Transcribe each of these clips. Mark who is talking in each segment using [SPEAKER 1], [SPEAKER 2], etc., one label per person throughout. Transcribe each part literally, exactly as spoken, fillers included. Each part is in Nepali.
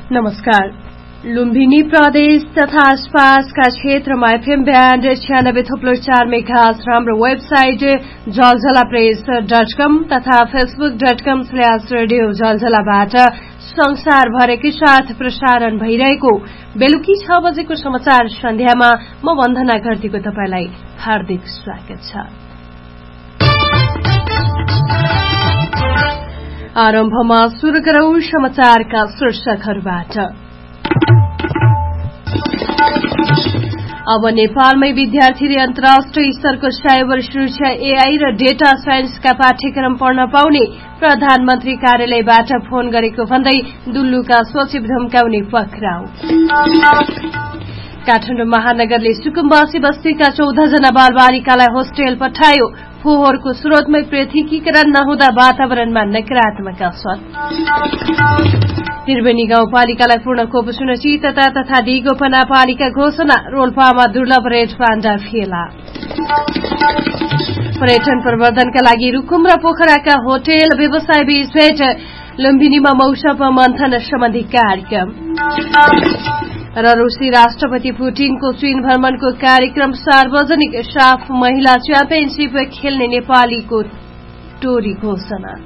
[SPEAKER 1] नमस्कार। लुम्बिनी प्रदेश तथा आसपासका क्षेत्रमा एफएम ब्यान्ड छ्यानब्बे थुप्लो चार मेगाहर्ज र हाम्रो वेबसाइट जलझला प्रेस डट कम तथा Facebook dot com slash radio जलझलाबाट संसारभरकै साथ प्रसारण भइरहेको बेलुकी छ बजेको समाचार सन्ध्यामा म वन्दना घरतीको तपाईलाई हार्दिक स्वागत छ। आरम्भमा सुरु गरौं समाचारका शीर्षकहरूबाट। अब नेपालमै विद्यार्थीले अन्तर्राष्ट्रिय स्तरको साइबर सुरक्षा एआई र डेटा साइन्सका पाठ्यक्रम पढ्न पाउने प्रधानमन्त्री कार्यालयबाट फोन गरेको भन्दै दुल्लुका सचिव धम्काउने पक्राउ। काठमाडौँ महानगरले सुकुम्बासी बस्तीका चौध जना बालबालिकालाई होस्टेल पठायो। फोहोरको स्रोतमै पृथकीकरण नहुँदा वातावरणमा नकारात्मक असर। त्रिवेणी गाउँपालिकालाई पूर्ण कुपोषणशीलता तथा दिगोपना पालिका घोषणा। रोल्पामा दुर्लभ रेड पाण्डा फेला। पर्यटन प्रवर्धनका लागि रुकुम र पोखराका होटेल व्यवसाय बीच भेट। लुम्बिनीमा मौसम मन्थन सम्बन्धी कार्यक्रम र रूसी राष्ट्रपति पुटिनको चीन भ्रमणको कार्यक्रम सार्वजनिक। साफ महिला च्याम्पियनशीप खेल्ने नेपालीको टोली घोषणा।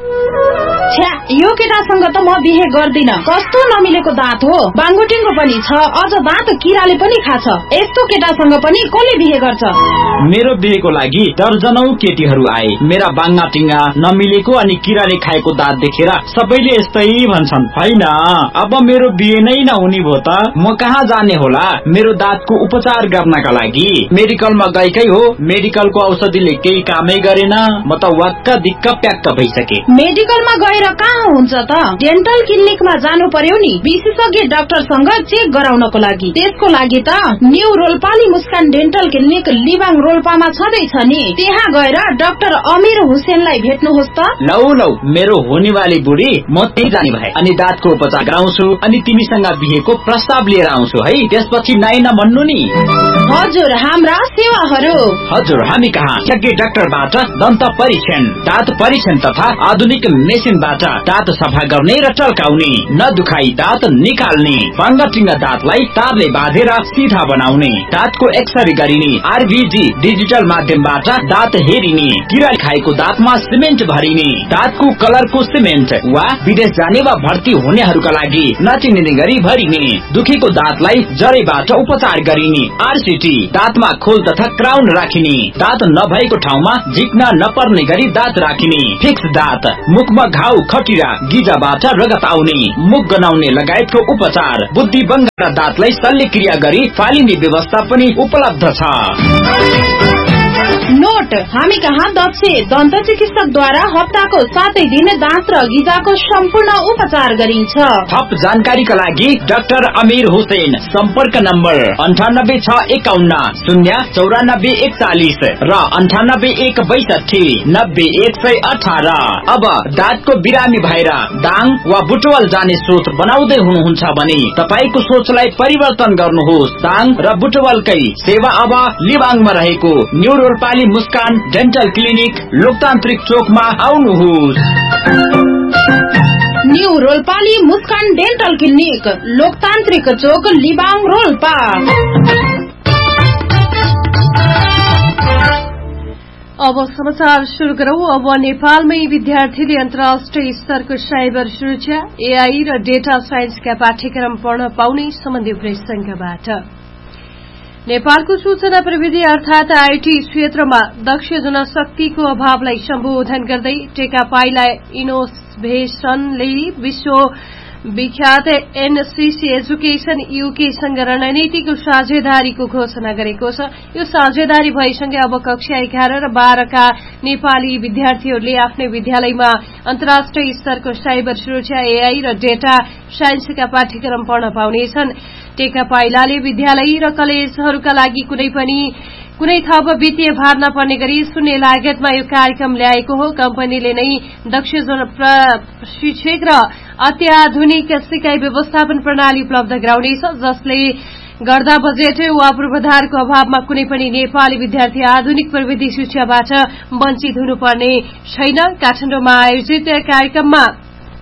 [SPEAKER 2] छ्या, यो केटासँग त म बिहे गर्दिन। कस्तो नमिलेको दाँत हो। बाङ्गोटिङको पनि छ, अझ दाँत किराले पनि खाछ। यस्तो केटासँग पनि कसले बिहे गर्छ?
[SPEAKER 3] मेरो बिहेको लागि दर्जनौ केटीहरू आए। मेरा बाङ्गाटिङ्गा नमिलेको अनि किराले खाएको दाँत देखेर सबैले यस्तै भन्छन्। होइन, अब मेरो बिहे नै नहुने भो त म कहाँ जाने होला मेरो दाँतको उपचार गर्नका लागि? मेडिकलमा गएकै हो, मेडिकलको औषधिले केही कामै गरेन। म त वाक्क दिक्क प्याक्क भइसके।
[SPEAKER 2] मेडिकलमा गएर कहाँ हुन्छ त? डेन्टल क्लिनिकमा जानु पर्यो नि, विशेषज्ञ डाक्टरसँग चेक गराउनको लागि। त्यसको लागि त न्यू रोल्पाली मुस्कान डेन्टल क्लिनिक लिबाङ रोल्पामा छँदैछ नि। त्यहाँ गएर डाक्टर अमीर हुसेनलाई भेट्नुहोस् त।
[SPEAKER 3] लौ लौ, मेरो हुनेवाली बुढी म त्यही जाने भए अनि दाँतको उपचार गराउँछु अनि तिमीसँग बिहेको प्रस्ताव लिएर आउँछु है। त्यसपछि नाइ नभन्नु नि।
[SPEAKER 2] हजुर, हाम्रा सेवाहरू।
[SPEAKER 3] हजुर, हामी कहाँ ठ्याक्कै डाक्टरबाट दन्त परीक्षण, दाँत परीक्षण तथा आधुनिक मेसिनबाट दाँत सफा गर्ने र टल्काउने, नदुखाई दाँत निकाल्ने, बाङ्गाटिङ्गा दाँतलाई तारले बाँधेर सिधा बनाउने, दाँतको एक्सरे गरिने, आरभीजी डिजिटल माध्यमबाट दाँत हेरिने, किरा खाएको दाँतमा सिमेन्ट भरिने, दाँतको कलरको सिमेन्ट वा विदेश जाने वा भर्ती हुनेहरूका लागि नचिनिने गरी भरिने, दुखेको दाँतलाई जरैबाट उपचार गरिने, आरसीटी दाँतमा खोल तथा क्राउन राखिने, दाँत नभएको ठाउँमा झिक्न नपर्ने गरी दाँत राखिने, फिक्स दाँत, मुखमा घाउ खटिरा गिजाबाट रगत आउने, मुख गनाउने लगायतको उपचार, बुद्धि बङ्गा दाँतलाई शल्यक्रिया गरी फालिने व्यवस्था पनि उपलब्ध छ।
[SPEAKER 2] नोट, हामी कहाँ दक्ष दन्त चिकित्सकद्वारा हप्ताको सातै दिन दाँत र गिजाको सम्पूर्ण उपचार गरिन्छ।
[SPEAKER 3] थप जानकारीका लागि डाक्टर अमीर हुसेन, सम्पर्क नम्बर अन्ठानब्बे छ एकाउन्न शून्य चौरानब्बे एकचालिस र अन्ठानब्बे एक बैसठी नब्बे एक सय अठार। अब दाँतको बिरामी भएर दाङ वा बुटवल जाने सोच बनाउँदै हुनुहुन्छ भने तपाईको सोचलाई परिवर्तन गर्नुहोस्। दाङ र बुटवलकै सेवा अब लिबाङमा रहेको न्यू रोल्पाली मुस्कान डेन्टल क्लिनिक लोकतान्त्रिक चोकमा आउनुहोस्।
[SPEAKER 2] न्यू रोल्पाली मुस्कान डेन्टल क्लिनिक लोकतान्त्रिक चोक लिबाङ रोल्पा।
[SPEAKER 1] अब समाचार शुरू गरौं। अब नेपालमै विद्यार्थीले अन्तर्राष्ट्रिय स्तरको साइबर सुरक्षा एआई र डेटा साइन्सका पाठ्यक्रम पढ्न पाउने सम्बन्धी प्रसंगबाट। नेपालको सूचना प्रविधि अर्थात आईटी क्षेत्रमा दक्ष जनशक्तिको अभावलाई सम्बोधन गर्दै टेकापाइला इनोभेशनले विश्व विख्यात एनसीसी एजुकेशन यूकेसँग रणनीतिक साझेदारीको घोषणा गरेको छ। यो साझेदारी भएसँगै अब कक्षा एघार र बाह्रका नेपाली विद्यार्थीहरूले आफ्नै विद्यालयमा अन्तर्राष्ट्रिय स्तरको साइबर सुरक्षा एआई र डेटा साइन्सका पाठ्यक्रम पढ्न पाउनेछन्। टेकापाइलाले विद्यालय र कलेजहरूका लागि कुनै पनि कुनै थप वित्तीय भार नपर्ने गरी शून्य लागतमा यो कार्यक्रम ल्याएको हो। कम्पनीले नै दक्ष प्रशिक्षक र अत्याधुनिक सिकाइ व्यवस्थापन प्रणाली उपलब्ध गराउनेछ, जसले गर्दा बजेट वा पूर्वाधारको अभावमा कुनै पनि नेपाली विद्यार्थी आधुनिक प्रविधि शिक्षाबाट वञ्चित हुनुपर्ने छैन। काठमाडौँमा आयोजित कार्यक्रममा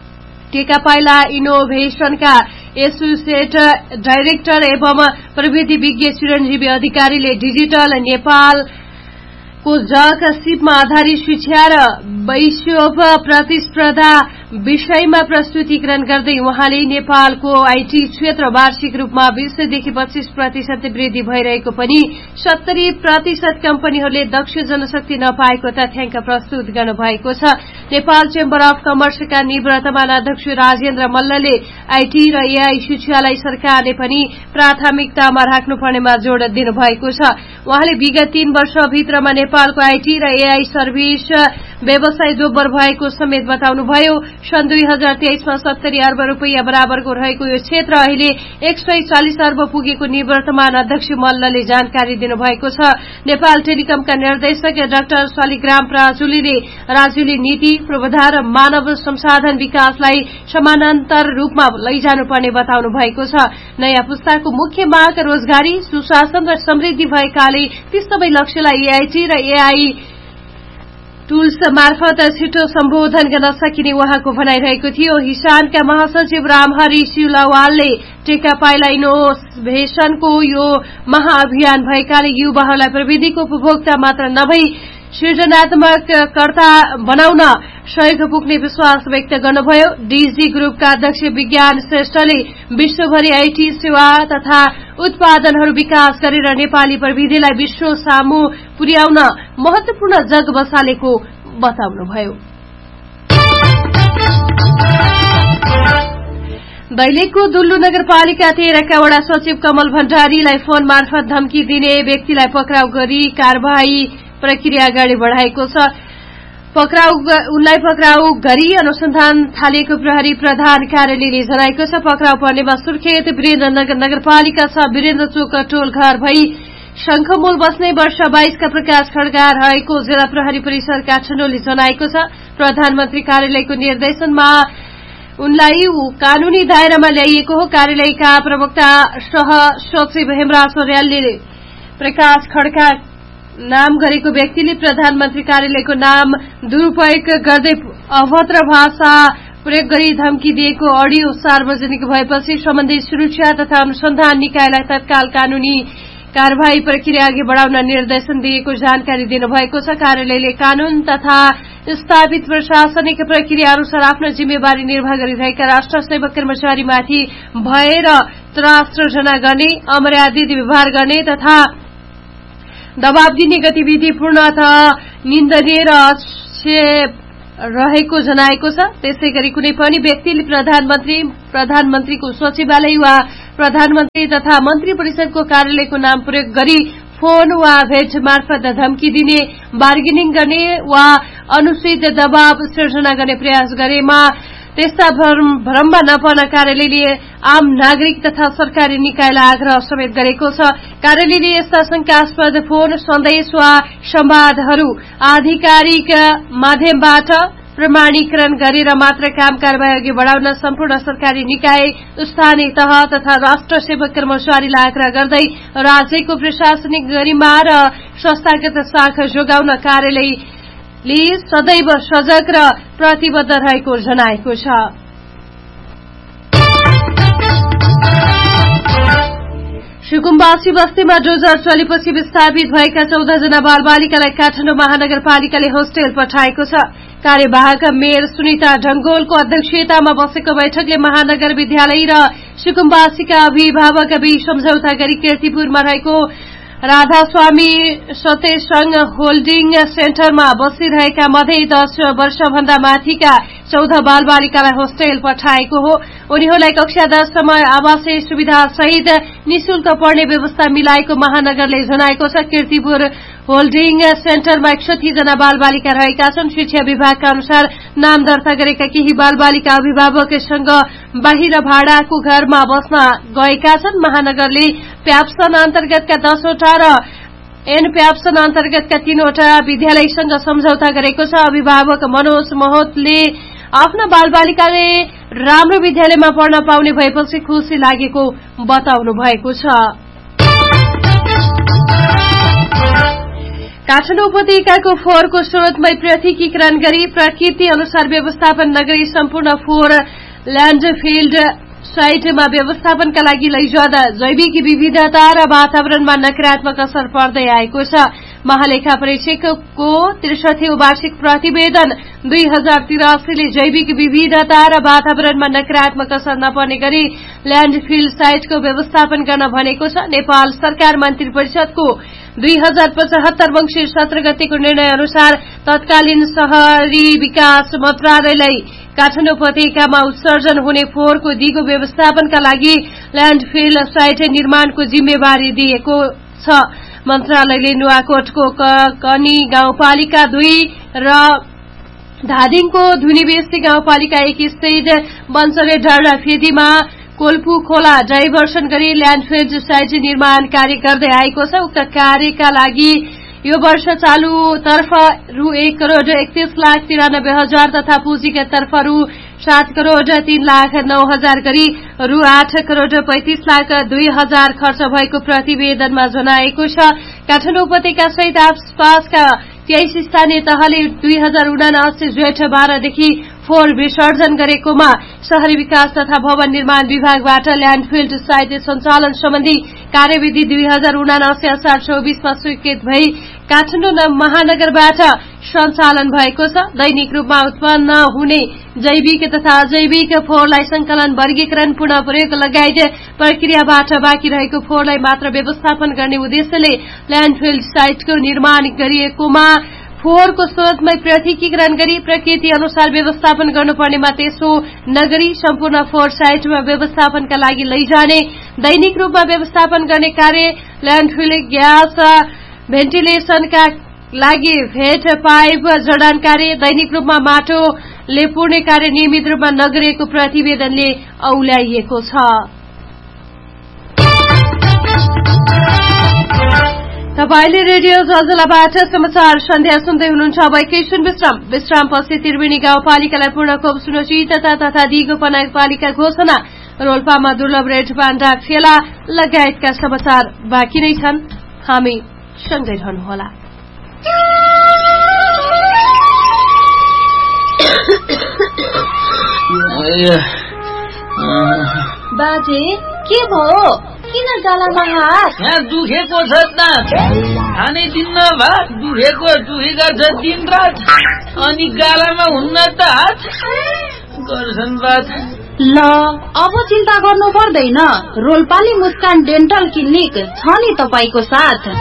[SPEAKER 1] टेकापाइला इनोभेशनका एसोसिएट डाइरेक्टर एवं प्रविधि विज्ञ चिरञ्जीवी अधिकारीले डिजिटल नेपालको जग सिपमा आधारित शिक्षा र वैश्विक प्रतिस्पर्धा विषयमा प्रस्तुतिकरण गर्दै उहाँले नेपालको आईटी क्षेत्र वार्षिक रूपमा बीसदेखि पच्चीस प्रतिशत वृद्धि भइरहेको पनि सत्तरी प्रतिशत कम्पनीहरूले दक्ष जनशक्ति नपाएको तथ्याङ्क प्रस्तुत गर्नुभएको छ। नेपाल चेम्बर अफ कमर्सका निवर्तमान अध्यक्ष राजेन्द्र मल्लले आईटी र एआई शिक्षालाई सरकारले पनि प्राथमिकतामा राख्नुपर्नेमा जोड़ दिनुभएको छ। उहाँले विगत तीन वर्षभित्रमा नेपालको आईटी र एआई सर्भिस व्यवसाय दोब्बर भएको समेत बताउनुभयो। सन् दुई हजार तेइसमा सत्तरी अर्ब रूपियाँ बराबरको रहेको यो क्षेत्र अहिले एक सय चालिस अर्ब पुगेको निवर्तमान अध्यक्ष मल्लले जानकारी दिनुभएको छ। नेपाल टेलिकमका निर्देशक डाक्टर शालिग्राम प्राजुलीले राज्यले नीति पूर्वाधार र मानव संसाधन विकासलाई समानान्तर रूपमा लैजानुपर्ने बताउनु भएको छ। नयाँ पुस्ताको मुख्य माग रोजगारी, सुशासन र समृद्धि भएकाले ती सबै लक्ष्यलाई एआईटी र एआई टूल्स मार्फत छिटो सम्बोधन गर्न सकिने उहाँको भनाइरहेको थियो। हिसानका महासचिव रामहरि सिलवालले टेकापाइला इनोभेशनको यो महाअभियान भएकाले युवाहरूलाई प्रविधिको उपभोक्ता मात्र नभई सृजनात्मक कर्ता बनाउन सहयोग पुग्ने विश्वास व्यक्त गर्नुभयो। डीजी ग्रुपका अध्यक्ष विज्ञान श्रेष्ठले विश्वभरि आईटी सेवा तथा उत्पादनहरू विकास गरेर नेपाली प्रविधिलाई विश्व सामु पुर्याउन महत्वपूर्ण जग बसालेको बताउनुभयो। दैलेखको दुल्लु नगरपालिका तेह्रका वडा सचिव कमल भण्डारीलाई फोन मार्फत धम्की दिने व्यक्तिलाई पक्राउ गरी कार्यवाही प्रक्रिया अगाडि बढ़ाएको छ। पक्राउ उनलाई पक्राउ गरी अनुसन्धान थालेको प्रहरी प्रधान कार्यालयले जनाएको छ। पक्राउ पर्नेमा सुर्खेत वीरेन्द्रनगर नगरपालिका छ वीरेन्द्र चोक टोल घर भई शंखमूल बस्ने वर्ष बाइसका प्रकाश खड्गा रहेको जिल्ला प्रहरी परिषद काठमाडौँले जनाएको छ। प्रधानमन्त्री कार्यालयको निर्देशनमा उनलाई कानूनी दायरामा ल्याइएको हो। कार्यालयका प्रवक्ता सह सचिव हेमराज अर्यालले प्रकाश खड्का नाम गरेको व्यक्तिले प्रधानमन्त्री कार्यालयको नाम दुरूपयोग गर्दै अभद्र भाषा प्रयोग गरी धम्की दिएको अडियो सार्वजनिक भएपछि सम्बन्धित सुरक्षा तथा अनुसन्धान निकायलाई तत्काल कानूनी कार्यवाही प्रक्रिया अघि बढ़ाउन निर्देशन दिएको जानकारी दिनुभएको छ। कार्यालयले कानून तथा स्थापित प्रशासनिक प्रक्रिया अनुसार आफ्नो जिम्मेवारी निर्वाह गरिरहेका राष्ट्र सेवक कर्मचारीमाथि भएर त्रास सृजना गर्ने, अमर्यादित व्यवहार गर्ने तथा दबाव दिने गतिविधि पूर्णतः निन्दनीय र आक्षेप रहेको जनाएको छ। त्यसै गरी कुनै पनि व्यक्तिले प्रधानमन्त्री, प्रधानमन्त्रीको सचिवालय वा प्रधानमन्त्री तथा मन्त्री परिषदको कार्यालयको नाम प्रयोग गरी फोन वा भेट मार्फत धम्की दिने, बार्गेनिङ गर्ने वा अनुचित दबाव सृजना गर्ने प्रयास गरेमा त्यस्ता भ्रममा नपर्न कार्यालयले आम नागरिक तथा सरकारी निकायलाई आग्रह समेत गरेको छ। कार्यालयले यस्ता शंकास्पद फोन, सन्देश वा संवादहरू आधिकारिक माध्यमबाट प्रमाणीकरण गरेर मात्र काम कारबाही अघि बढ़ाउन सम्पूर्ण सरकारी निकाय, स्थानीय तह तथा राष्ट्र सेवक कर्मचारीलाई आग्रह गर्दै राज्यको प्रशासनिक गरिमा र संस्थागत साख जोगाउन कार्यालयले सदैव सजग र प्रतिबद्ध रहेको जनाएको छ। सुकुम्बासी बस्तीमा डोजर चलेपछि विस्थापित भएका चौध जना बालबालिकालाई काठमाडौँ महानगरपालिकाले होस्टेल पठाएको छ। कार्यवाहक मेयर सुनिता ढंगोलको अध्यक्षतामा बसेको बैठकले महानगर विद्यालय र सुकुम्बासीका अभिभावक बीच सम्झौता गरी कीर्तिपुरमा रहेको राधास्वामी सतेसंग होल्डिङ सेन्टरमा बसिरहेका मध्ये दस वर्षभन्दा माथिका चौध बालबालिकालाई होस्टेल पठाएको हो। उनीहरूलाई कक्षा दससम्म आवासीय सुविधा सहित निशुल्क पढ्ने व्यवस्था मिलाएको महानगरले जनाएको छ। कीर्तिपुर होल्डिङ सेन्टरमा एकसठी जना बालबालिका रहेका छन्। शिक्षा विभागका अनुसार नाम दर्ता गरेका केही बालबालिका अभिभावकसँग बाहिर भाडाको घरमा बस्न गएका छन्। महानगरले प्याप्सन अन्तर्गतका दसवटा र एन प्याप्सन अन्तर्गतका तीनवटा विद्यालयसँग सम्झौता गरेको छ। अभिभावक मनोज महतले आफ्ना बालबालिकाले राम्रो विद्यालयमा पढ्न पाउने भएपछि खुशी लागेको बताउनु भएको छ। काठमाडौँ उपत्यकाको फोहोरको स्रोतमै पृथकीकरण गरी प्रकृति अनुसार व्यवस्थापन नगरी सम्पूर्ण फोहोर ल्यान्डफिल्ड साइटमा व्यवस्थापनका लागि लैजाँदा जैविक विविधता र वातावरणमा नकारात्मक असर पर्दै आएको छ। महालेखा परीक्षकको त्रिसठौं वार्षिक प्रतिवेदन दुई हजार तिरासीले जैविक विविधता र वातावरणमा नकारात्मक असर नपर्ने गरी ल्यान्डफिल्ड साइटको व्यवस्थापन गर्न भनेको छ। नेपाल सरकार मन्त्री परिषदको दुई हजार पचहत्तर वंशी सत्र गतेको निर्णय अनुसार तत्कालीन शहरी विकास मन्त्रालयलाई काठमाडौँ उपत्यकामा उत्सर्जन हुने फोहोरको दिगो व्यवस्थापनका लागि ल्यान्डफिल साइट निर्माणको जिम्मेवारी दिएको छ। मन्त्रालयले नुवाकोटको कनी गाउँपालिका दुई र धादिङको धुनीबेसी गाउँपालिका एक स्थित बन्सले डाँडा फेदीमा कोल्पु खोला डाइभर्सन गरी ल्यान्डफिल साइट निर्माण कार्य गर्दै आएको छ। उक्त कार्यका लागि यो वर्ष चालू तर्फ रु एक करोड़ एकतीस लाख तिरानब्बे हजार तथा पुँजीगत तर्फ रु सात करोड़ तीन लाख नौ हजार गरी रु आठ करोड़ पैंतीस लाख दुई हजार खर्च भएको प्रतिवेदनमा जनाएको छ। काठमाडौँ उपत्यका सहित आसपासका तेइस स्थानीय तहले दुई हजार उनासी जेठ बाह्रदेखि फोहोर विसर्जन गरेकोमा शहरी विकास तथा भवन निर्माण विभागबाट ल्यान्डफिल्ड साइट सञ्चालन सम्बन्धी कार्यविधि दुई हजार उनासी असार चौबीसमा स्वीकृत भई काठमाडौँ महानगरबाट सञ्चालन भएको छ। दैनिक रूपमा उत्पन्न हुने जैविक तथा अजैविक फोहोरलाई संकलन, वर्गीकरण, पुनः प्रयोग लगायत प्रक्रियाबाट बाँकी रहेको फोहोरलाई मात्र व्यवस्थापन गर्ने उद्देश्यले ल्यान्डफिल्ड साइटको निर्माण गरिएकोमा फोहोरको स्रोतमै पृथकीकरण गरी प्रकृति अनुसार व्यवस्थापन गर्नुपर्नेमा त्यसो नगरी सम्पूर्ण फोहोर साइटमा व्यवस्थापनका लागि लैजाने, दैनिक रूपमा व्यवस्थापन गर्ने कार्य, ल्यान्डफिल ग्यास भेन्टिलेशनका लागि भेट पाइप जडान कार्य, दैनिक रूपमा माटो लेपुर्ने कार्य नियमित रूपमा नगरेको प्रतिवेदनले औल्याइएको छ। तपाईले रेडियो जलजलाबाट समाचार सन्ध्या सुन्दै हुनुहुन्छ। अब एकैछिन विश्राम विश्रामपछि त्रिवेणी गाउँपालिकालाई पूर्ण खोप सुनिश्चितता तथा दिगो नगरपालिका घोषणा, रोल्पामा दुर्लभ रेड पाण्डा फेला लगायतका समाचार बाँकी नै छन्। हामी सँगै रहनुहोला।
[SPEAKER 2] बाजे के भयो? किन गालामा हात?
[SPEAKER 4] यहाँ दुखेको छ त, खानै दिन्न भा दुखेको दुखेका छ दिन रात, अनि गालामा हुन्न त हात गर्छन् बात।
[SPEAKER 2] ल अब चिन्ता गर्नु पर्दैन, रोल्पाली मुस्कान डेन्टल क्लिनिक छ नि तपाईको साथ।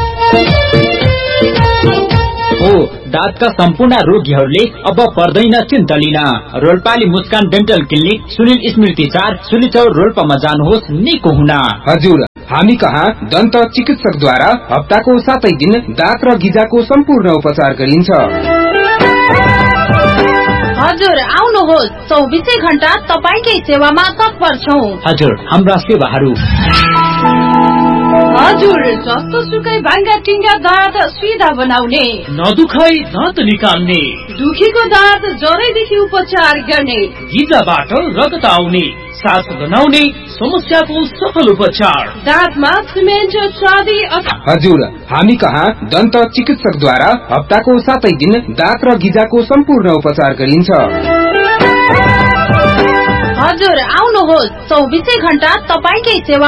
[SPEAKER 3] हो, दाँतका सम्पूर्ण रोगीहरूले अब पर्दैन चिन्ता लिन। रोल्पाली मुस्कान डेन्टल क्लिनिक सुनिल स्मृति चार सुलिचौर रोल्पामा जानुहोस् निको हुन।
[SPEAKER 5] हजुर, हामी कहाँ दन्त चिकित्सक द्वारा हप्ताको सातै दिन दाँत र गिजाको सम्पूर्ण उपचार गरिन्छ।
[SPEAKER 2] हजुर आउनुहोस्, चौबिसै घण्टा तपाईकै सेवामा तत्पर छौं।
[SPEAKER 3] हजुर, हाम्रा सेवाहरू
[SPEAKER 1] हजुर जस्तो सुकै भाङ्गा टिङ्गा दाँत सिधा बनाउने,
[SPEAKER 4] नदुखाई दाँत निकाल्ने,
[SPEAKER 1] दुखेको दाँत जरैदेखि उपचार गर्ने,
[SPEAKER 4] गिजाबाट रगत आउने, सास बनाउने समस्याको सफल उपचार,
[SPEAKER 1] दाँतमा सिमेन्ट चाँदी।
[SPEAKER 5] हजुर, हामी कहाँ दन्त चिकित्सक द्वारा हप्ताको सातै दिन दाँत र गिजाको सम्पूर्ण उपचार गरिन्छ।
[SPEAKER 2] हजुर आउनुहोस्, चौबिसै घण्टा तपाईकै सेवा